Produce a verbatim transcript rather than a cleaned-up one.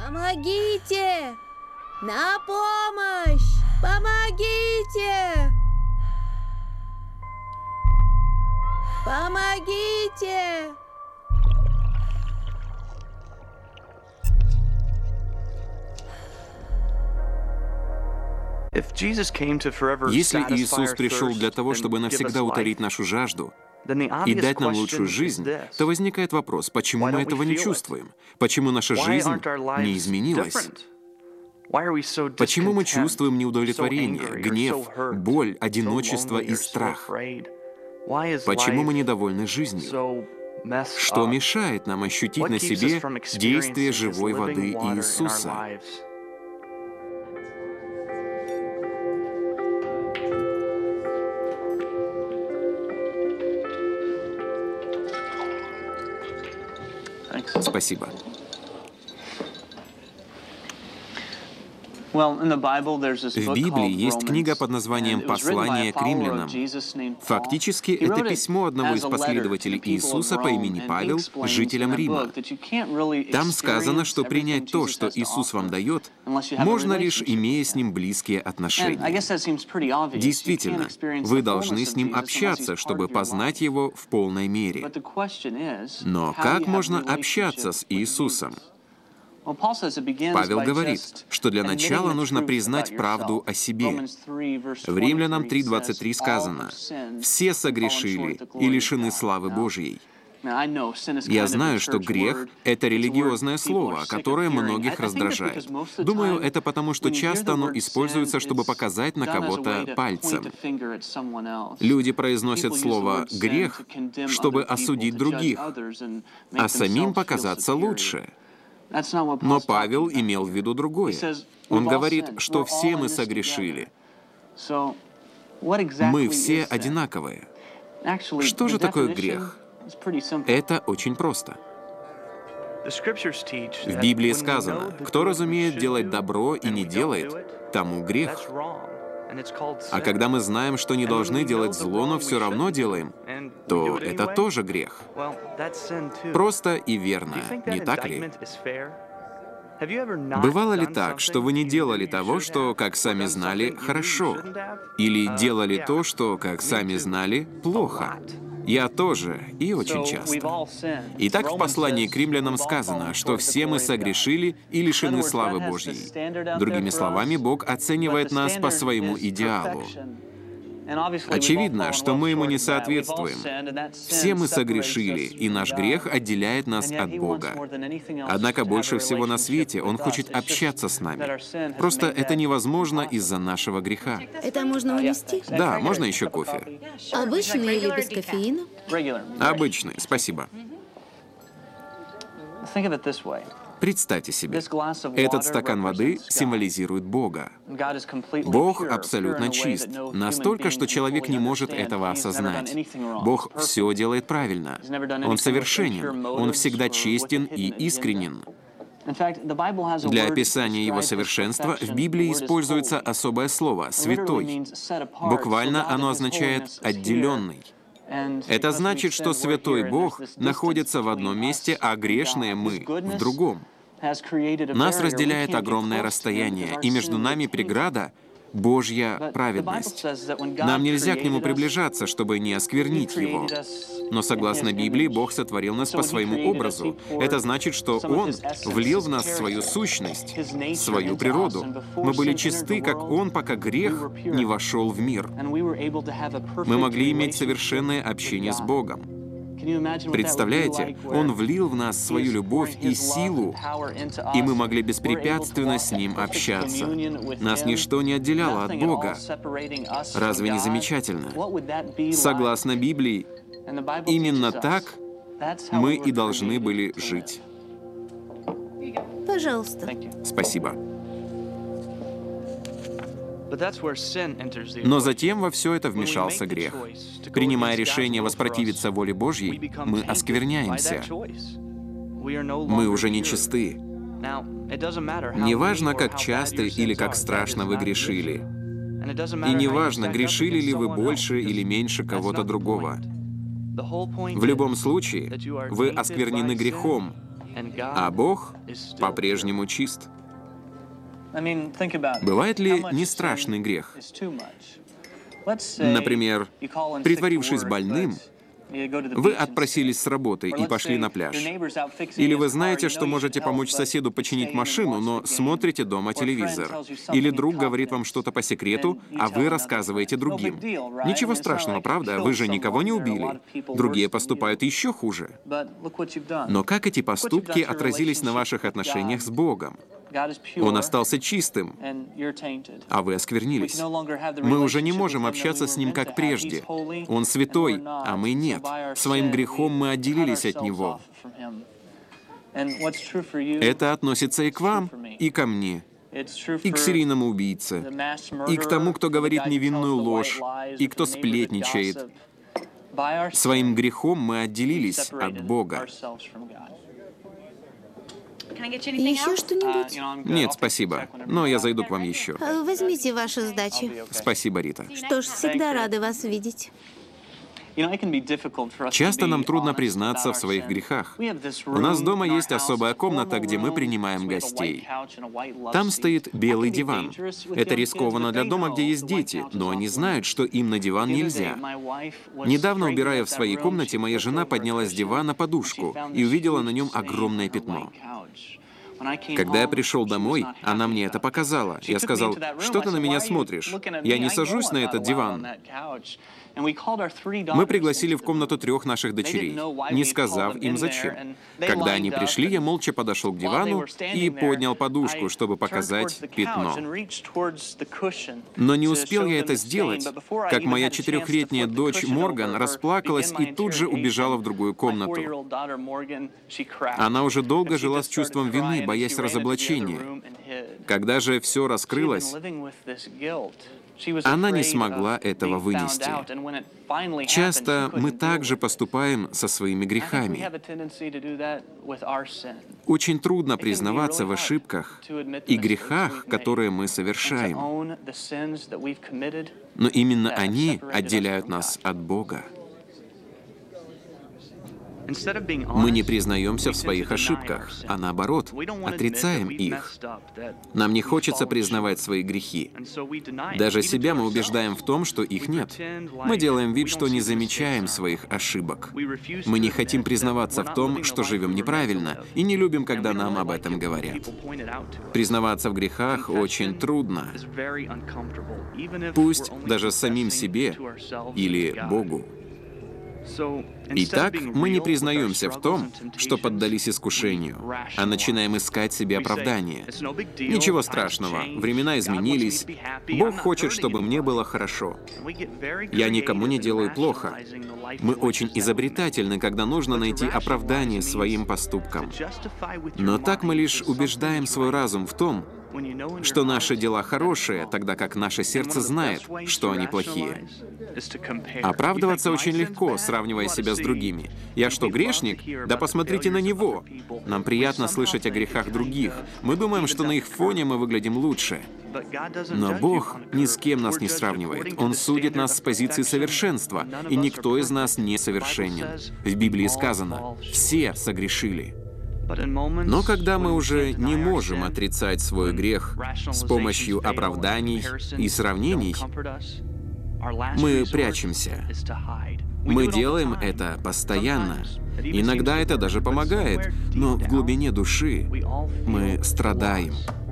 Помогите! На помощь! Помогите! Помогите! Если Иисус пришел для того, чтобы навсегда утолить нашу жажду и дать нам лучшую жизнь, то возникает вопрос, почему мы этого не чувствуем? Почему наша жизнь не изменилась? Почему мы чувствуем неудовлетворение, гнев, боль, одиночество и страх? Почему мы недовольны жизнью? Что мешает нам ощутить на себе действие живой воды Иисуса? Спасибо. В Библии есть книга под названием «Послание к римлянам». Фактически, это письмо одного из последователей Иисуса по имени Павел жителям Рима. Там сказано, что принять то, что Иисус вам дает, можно лишь имея с Ним близкие отношения. Действительно, вы должны с Ним общаться, чтобы познать Его в полной мере. Но как можно общаться с Иисусом? Павел говорит, что для начала нужно признать правду о себе. В Римлянам три двадцать три сказано: «Все согрешили и лишены славы Божьей». Я знаю, что грех — это религиозное слово, которое многих раздражает. Думаю, это потому, что часто оно используется, чтобы показать на кого-то пальцем. Люди произносят слово «грех», чтобы осудить других, а самим показаться лучше. Но Павел имел в виду другое. Он говорит, что все мы согрешили. Мы все одинаковые. Что же такое грех? Это очень просто. В Библии сказано: «Кто разумеет делать добро и не делает, тому грех». А когда мы знаем, что не должны делать зло, но все равно делаем, то это тоже грех. Просто и верно, не так ли? Бывало ли так, что вы не делали того, что, как сами знали, хорошо? Или делали то, что, как сами знали, плохо? Я тоже, и очень часто. Итак, в послании к римлянам сказано, что все мы согрешили и лишены славы Божьей. Другими словами, Бог оценивает нас по своему идеалу. Очевидно, что мы ему не соответствуем. Все мы согрешили, и наш грех отделяет нас от Бога. Однако больше всего на свете Он хочет общаться с нами. Просто это невозможно из-за нашего греха. Это можно унести? Да, можно еще кофе? Обычный или без кофеина? Обычный, спасибо. Представьте себе, этот стакан воды символизирует Бога. Бог абсолютно чист, настолько, что человек не может этого осознать. Бог все делает правильно. Он совершенен, Он всегда честен и искренен. Для описания Его совершенства в Библии используется особое слово «святой». Буквально оно означает «отделенный». Это значит, что святой Бог находится в одном месте, а грешные мы — в другом. Нас разделяет огромное расстояние, и между нами преграда — Божья праведность. Нам нельзя к Нему приближаться, чтобы не осквернить Его. Но согласно Библии, Бог сотворил нас по своему образу. Это значит, что Он влил в нас свою сущность, свою природу. Мы были чисты, как Он, пока грех не вошел в мир. Мы могли иметь совершенное общение с Богом. Представляете, Он влил в нас свою любовь и силу, и мы могли беспрепятственно с Ним общаться. Нас ничто не отделяло от Бога. Разве не замечательно? Согласно Библии, именно так мы и должны были жить. Пожалуйста. Спасибо. Но затем во все это вмешался грех. Принимая решение воспротивиться воле Божьей, мы оскверняемся. Мы уже не чисты. Неважно, как часто или как страшно вы грешили. И неважно, грешили ли вы больше или меньше кого-то другого. В любом случае, вы осквернены грехом, а Бог по-прежнему чист. Бывает ли не страшный грех? Например, притворившись больным, вы отпросились с работы и пошли на пляж. Или вы знаете, что можете помочь соседу починить машину, но смотрите дома телевизор. Или друг говорит вам что-то по секрету, а вы рассказываете другим. Ничего страшного, правда? Вы же никого не убили. Другие поступают еще хуже. Но как эти поступки отразились на ваших отношениях с Богом? Он остался чистым, а вы осквернились. Мы уже не можем общаться с Ним как прежде. Он святой, а мы нет. Своим грехом мы отделились от Него. Это относится и к вам, и ко мне, и к серийному убийце, и к тому, кто говорит невинную ложь, и кто сплетничает. Своим грехом мы отделились от Бога. Еще что-нибудь? Нет, спасибо. Но я зайду к вам еще. А, Возьмите ваши сдачи. Спасибо, Рита. Что ж, всегда рады вас видеть. Часто нам трудно признаться в своих грехах. У нас дома есть особая комната, где мы принимаем гостей. Там стоит белый диван. Это рискованно для дома, где есть дети, но они знают, что им на диван нельзя. Недавно, убирая в своей комнате, моя жена подняла с дивана подушку и увидела на нем огромное пятно. Когда я пришел домой, она мне это показала. Я сказал: «Что ты на меня смотришь? Я не сажусь на этот диван». Мы пригласили в комнату трех наших дочерей, не сказав им зачем. Когда они пришли, я молча подошел к дивану и поднял подушку, чтобы показать пятно. Но не успел я это сделать, как моя четырехлетняя дочь Морган расплакалась и тут же убежала в другую комнату. Она уже долго жила с чувством вины, боясь разоблачения. Когда же все раскрылось, она не смогла этого вынести. Часто мы также поступаем со своими грехами. Очень трудно признаваться в ошибках и грехах, которые мы совершаем. Но именно они отделяют нас от Бога. Мы не признаемся в своих ошибках, а наоборот, отрицаем их. Нам не хочется признавать свои грехи. Даже себя мы убеждаем в том, что их нет. Мы делаем вид, что не замечаем своих ошибок. Мы не хотим признаваться в том, что живем неправильно, и не любим, когда нам об этом говорят. Признаваться в грехах очень трудно. Пусть даже самим себе или Богу. Итак, мы не признаемся в том, что поддались искушению, а начинаем искать себе оправдание. Ничего страшного, времена изменились. Бог хочет, чтобы мне было хорошо. Я никому не делаю плохо. Мы очень изобретательны, когда нужно найти оправдание своим поступкам. Но так мы лишь убеждаем свой разум в том, что наши дела хорошие, тогда как наше сердце знает, что они плохие. Оправдываться очень легко, сравнивая себя с другими. «Я что, грешник? Да посмотрите на него!» Нам приятно слышать о грехах других. Мы думаем, что на их фоне мы выглядим лучше. Но Бог ни с кем нас не сравнивает. Он судит нас с позиции совершенства, и никто из нас не совершенен. В Библии сказано: «Все согрешили». Но когда мы уже не можем отрицать свой грех с помощью оправданий и сравнений, мы прячемся. Мы делаем это постоянно. Иногда это даже помогает, но в глубине души мы страдаем.